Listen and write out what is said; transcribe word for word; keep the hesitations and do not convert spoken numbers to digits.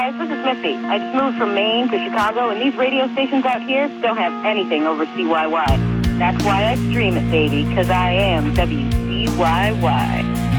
guys, this is Missy. I just moved from Maine to Chicago, and these radio stations out here don't have anything over C Y Y. That's why I stream it, baby, because I am W C Y Y.